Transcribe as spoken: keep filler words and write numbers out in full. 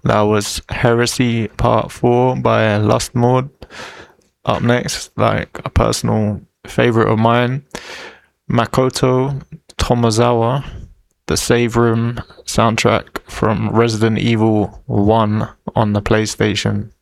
That was Heresy Part four by Lust Mode. Up next, like a personal favorite of mine, Makoto Tomozawa, the Save Room soundtrack from Resident Evil one on the PlayStation.